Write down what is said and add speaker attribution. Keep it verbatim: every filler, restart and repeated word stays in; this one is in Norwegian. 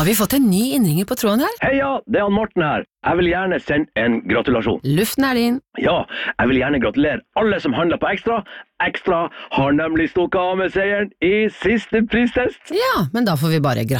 Speaker 1: har vi fått en ny innringer på tråden her?
Speaker 2: Heia, det er han Morten her. Jeg vil gjerne sende en gratulasjon.
Speaker 1: Luften er din.
Speaker 2: Ja, jeg vil gjerne gratulere alle som handler på Ekstra. Ekstra har nemlig stukket av med seieren i siste pristest.
Speaker 1: Ja, men da får vi bare gratulere.